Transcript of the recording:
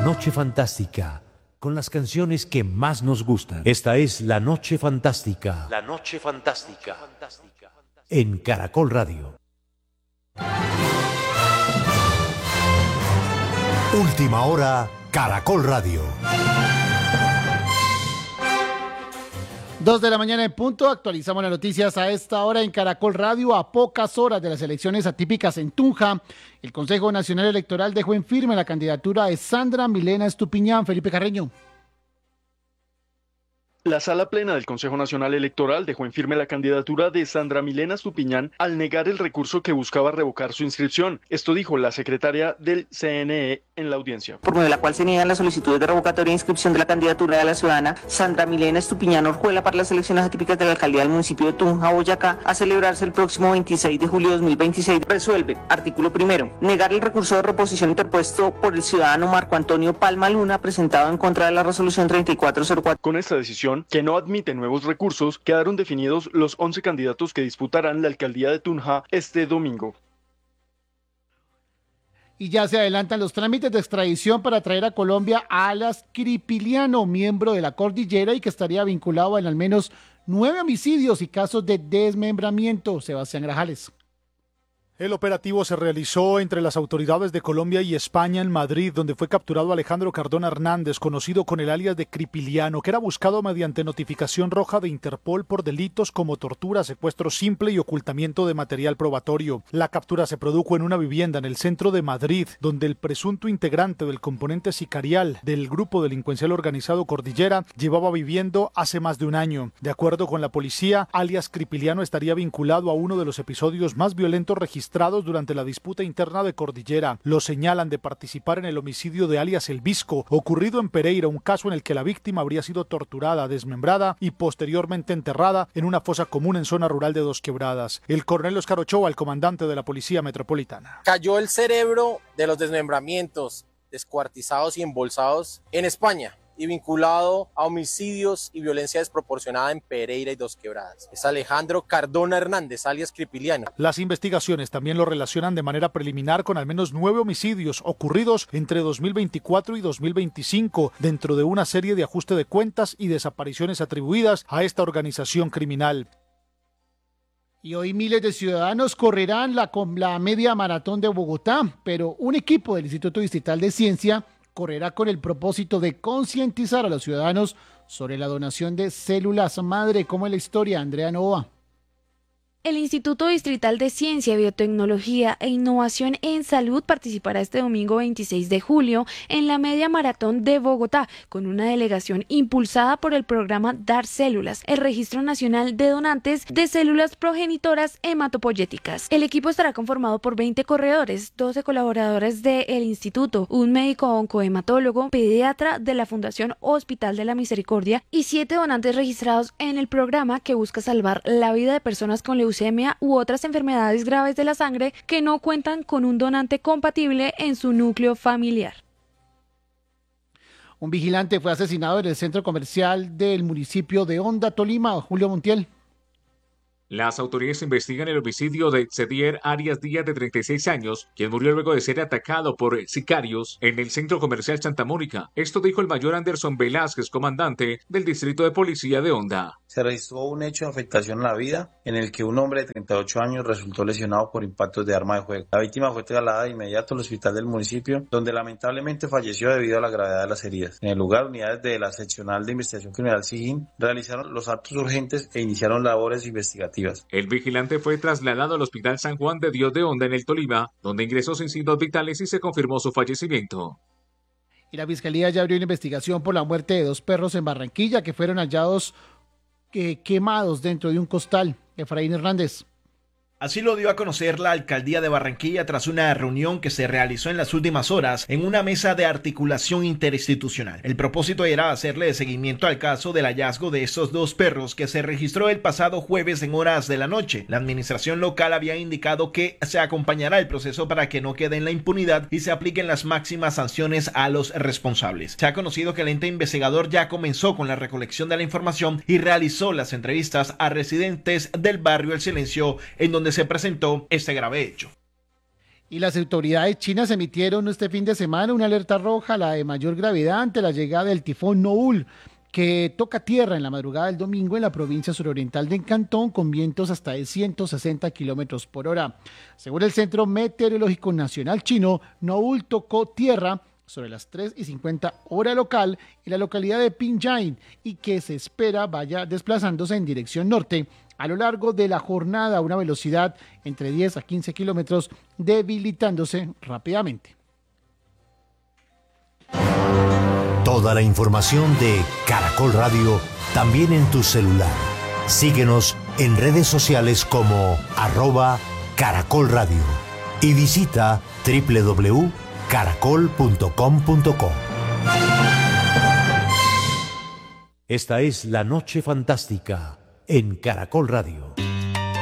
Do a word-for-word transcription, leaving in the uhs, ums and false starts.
Noche Fantástica, con las canciones que más nos gustan. Esta es La Noche Fantástica. La Noche Fantástica. En Caracol Radio. Última hora, Caracol Radio. Dos de la mañana en punto, actualizamos las noticias a esta hora en Caracol Radio. A pocas horas de las elecciones atípicas en Tunja, el Consejo Nacional Electoral dejó en firme la candidatura de Sandra Milena Estupiñán. Felipe Carreño. La Sala Plena del Consejo Nacional Electoral dejó en firme la candidatura de Sandra Milena Estupiñán al negar el recurso que buscaba revocar su inscripción. Esto dijo la secretaria del C N E en la audiencia. Por medio de la cual se niegan las solicitudes de revocatoria e inscripción de la candidatura de la ciudadana Sandra Milena Estupiñán Orjuela para las elecciones atípicas de la alcaldía del municipio de Tunja, Boyacá, a celebrarse el próximo veintiséis de julio de dos mil veintiséis. Resuelve, artículo primero, negar el recurso de reposición interpuesto por el ciudadano Marco Antonio Palma Luna, presentado en contra de la resolución treinta y cuatro cero cuatro. Con esta decisión, que no admite nuevos recursos, quedaron definidos los once candidatos que disputarán la alcaldía de Tunja este domingo. Y ya se adelantan los trámites de extradición para traer a Colombia a Alias Cripiliano, miembro de la Cordillera y que estaría vinculado en al menos nueve homicidios y casos de desmembramiento. Sebastián Grajales. El operativo se realizó entre las autoridades de Colombia y España en Madrid, donde fue capturado Alejandro Cardona Hernández, conocido con el alias de Cripiliano, que era buscado mediante notificación roja de Interpol por delitos como tortura, secuestro simple y ocultamiento de material probatorio. La captura se produjo en una vivienda en el centro de Madrid, donde el presunto integrante del componente sicarial del grupo delincuencial organizado Cordillera llevaba viviendo hace más de un año. De acuerdo con la policía, alias Cripiliano estaría vinculado a uno de los episodios más violentos registrados durante la disputa interna de Cordillera. Lo señalan de participar en el homicidio de alias El Visco, ocurrido en Pereira, un caso en el que la víctima habría sido torturada, desmembrada y posteriormente enterrada en una fosa común en zona rural de Dos Quebradas. El coronel Oscar Ochoa, el comandante de la Policía Metropolitana. Cayó el cerebro de los desmembramientos, descuartizados y embolsados en España, y vinculado a homicidios y violencia desproporcionada en Pereira y Dos Quebradas. Es Alejandro Cardona Hernández, alias Cripiliano. Las investigaciones también lo relacionan de manera preliminar con al menos nueve homicidios ocurridos entre dos mil veinticuatro y dos mil veinticinco, dentro de una serie de ajuste de cuentas y desapariciones atribuidas a esta organización criminal. Y hoy miles de ciudadanos correrán la, la media maratón de Bogotá, pero un equipo del Instituto Distrital de Ciencia correrá con el propósito de concientizar a los ciudadanos sobre la donación de células madre. ¿Cómo es la historia, Andrea Nova? El Instituto Distrital de Ciencia, Biotecnología e Innovación en Salud participará este domingo veintiséis de julio en la Media Maratón de Bogotá, con una delegación impulsada por el programa Dar Células, el Registro Nacional de Donantes de Células Progenitoras Hematopoyéticas. El equipo estará conformado por veinte corredores, doce colaboradores del instituto, un médico oncohematólogo, pediatra de la Fundación Hospital de la Misericordia y siete donantes registrados en el programa que busca salvar la vida de personas con leucemia u otras enfermedades graves de la sangre que no cuentan con un donante compatible en su núcleo familiar. Un vigilante fue asesinado en el centro comercial del municipio de Honda, Tolima. Julio Montiel. Las autoridades investigan el homicidio de Cedier Arias Díaz, de treinta y seis años, quien murió luego de ser atacado por sicarios en el centro comercial Santa Mónica. Esto dijo el mayor Anderson Velázquez, comandante del distrito de policía de Honda. Se registró un hecho de afectación a la vida en el que un hombre de treinta y ocho años resultó lesionado por impactos de arma de fuego. La víctima fue trasladada de inmediato al hospital del municipio, donde lamentablemente falleció debido a la gravedad de las heridas. En el lugar, unidades de la Seccional de Investigación Criminal SIGIN realizaron los actos urgentes e iniciaron labores investigativas. El vigilante fue trasladado al Hospital San Juan de Dios de Honda en el Tolima, donde ingresó sin signos vitales y se confirmó su fallecimiento. Y la Fiscalía ya abrió una investigación por la muerte de dos perros en Barranquilla que fueron hallados eh, quemados dentro de un costal. Efraín Hernández. Así lo dio a conocer la Alcaldía de Barranquilla tras una reunión que se realizó en las últimas horas en una mesa de articulación interinstitucional. El propósito era hacerle seguimiento al caso del hallazgo de estos dos perros que se registró el pasado jueves en horas de la noche. La administración local había indicado que se acompañará el proceso para que no quede en la impunidad y se apliquen las máximas sanciones a los responsables. Se ha conocido que el ente investigador ya comenzó con la recolección de la información y realizó las entrevistas a residentes del barrio El Silencio, en donde se presentó este grave hecho. Y las autoridades chinas emitieron este fin de semana una alerta roja, la de mayor gravedad, ante la llegada del tifón Noul, que toca tierra en la madrugada del domingo en la provincia suroriental de Cantón, con vientos hasta de ciento sesenta kilómetros por hora. Según el Centro Meteorológico Nacional Chino, Noul tocó tierra sobre las tres y cincuenta hora local en la localidad de Pingyang y que se espera vaya desplazándose en dirección norte a lo largo de la jornada a una velocidad entre diez a quince kilómetros, debilitándose rápidamente. Toda la información de Caracol Radio también en tu celular. Síguenos en redes sociales como arroba Caracol Radio y visita doble u doble u doble u punto caracol punto com punto co. Esta es La Noche Fantástica en Caracol Radio.